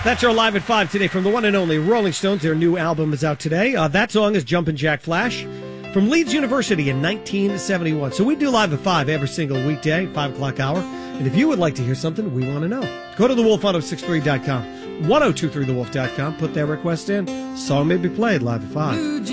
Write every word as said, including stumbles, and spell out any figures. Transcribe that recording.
That's our Live at five today from the one and only Rolling Stones. Their new album is out today. Uh, that song is Jumpin' Jack Flash from Leeds University in nineteen seventy-one. So we do Live at five every single weekday, five o'clock hour. And if you would like to hear something, we want to know. Go to the wolf ten sixty-three dot com, ten twenty-three the wolf dot com, put that request in. Song may be played live at five.